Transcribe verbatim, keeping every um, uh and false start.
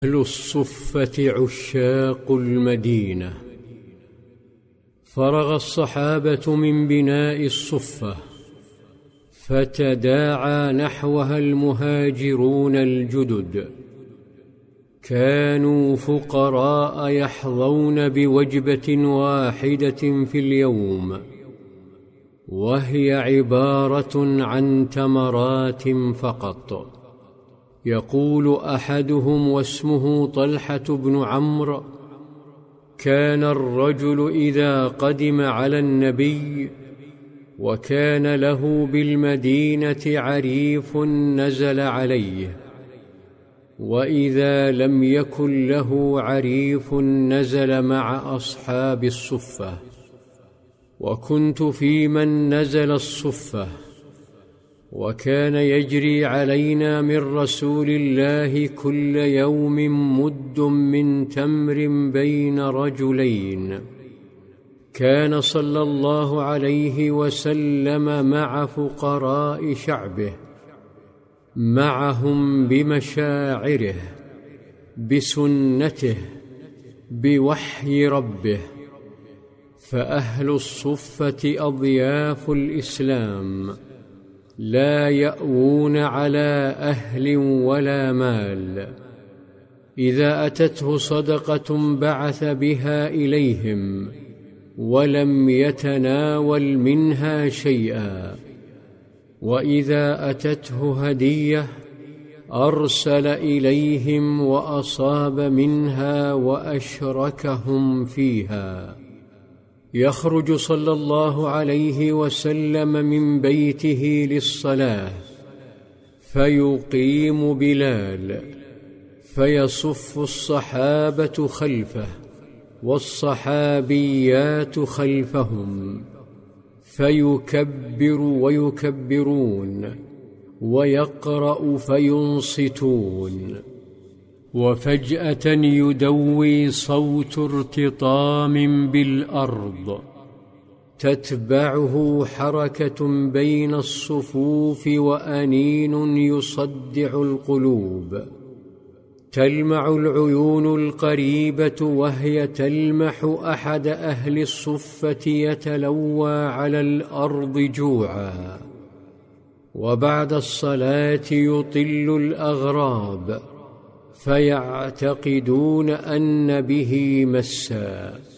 أهل الصفة عشاق المدينة. فرغ الصحابة من بناء الصفة، فتداعى نحوها المهاجرون الجدد. كانوا فقراء يحظون بوجبة واحدة في اليوم، وهي عبارة عن تمرات فقط. يقول أحدهم واسمه طلحة بن عمرو: كان الرجل إذا قدم على النبي وكان له بالمدينة عريف نزل عليه، وإذا لم يكن له عريف نزل مع أصحاب الصفة. وكنت في من نزل الصفة، وكان يجري علينا من رسول الله كل يوم مد من تمر بين رجلين. كان صلى الله عليه وسلم مع فقراء شعبه، معهم بمشاعره، بسنته، بوحي ربه. فأهل الصفة أضياف الإسلام، لا يأوون على أهل ولا مال. إذا أتته صدقة بعث بها إليهم، ولم يتناول منها شيئا. وإذا أتته هدية أرسل إليهم وأصاب منها وأشركهم فيها. يخرج صلى الله عليه وسلم من بيته للصلاة، فيقيم بلال، فيصف الصحابة خلفه والصحابيات خلفهم، فيكبر ويكبرون، ويقرأ فينصتون. وفجأة يدوي صوت ارتطام بالأرض، تتبعه حركة بين الصفوف وأنين يصدع القلوب. تلمع العيون القريبة وهي تلمح أحد أهل الصفة يتلوى على الأرض جوعا. وبعد الصلاة يطل الأغراب، فيعتقدون أن به مسا.